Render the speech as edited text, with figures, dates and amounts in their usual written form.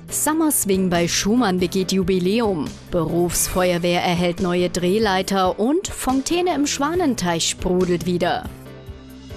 Summer Swing bei Schumann begeht Jubiläum. Berufsfeuerwehr erhält neue Drehleiter und Fontäne im Schwanenteich sprudelt wieder.